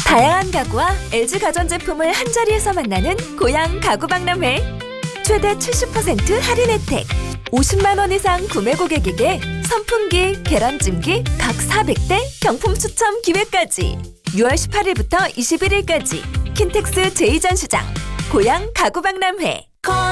다양한 가구와 LG 가전제품을 한자리에서 만나는 고양 가구박람회. 최대 70% 할인 혜택, 50만 원 이상 구매 고객에게 선풍기, 계란찜기 각 400대 경품 추첨 기회까지. 6월 18일부터 21일까지 킨텍스 제2전시장 고양 가구박람회.